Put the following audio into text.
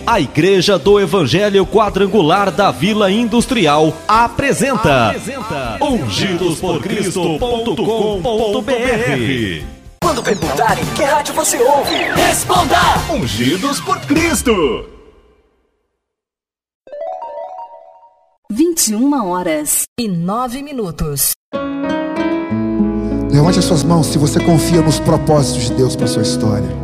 A Igreja do Evangelho Quadrangular da Vila Industrial apresenta ungidosporcristo.com.br. Quando perguntarem que rádio você ouve, responda: Ungidos por Cristo. 21h09. Levante as suas mãos se você confia nos propósitos de Deus para a sua história.